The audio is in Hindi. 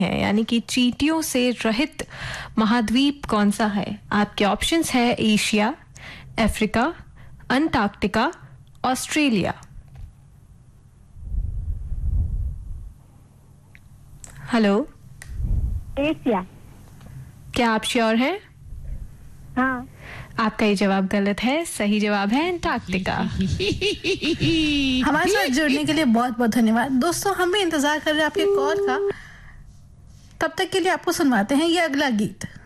है, यानी कि चींटियों से रहित महाद्वीप कौन सा है? आपके ऑप्शंस है Asia, Africa, Antarctica, Australia. Hello, Asia. क्या आप श्योर हैं? हाँ। आपका ये जवाब गलत है, सही जवाब है अंटार्कटिका। हमारे साथ जुड़ने के लिए बहुत बहुत धन्यवाद दोस्तों। हम भी इंतजार कर रहे हैं आपके कॉल का। तब तक के लिए आपको सुनवाते हैं ये अगला गीत।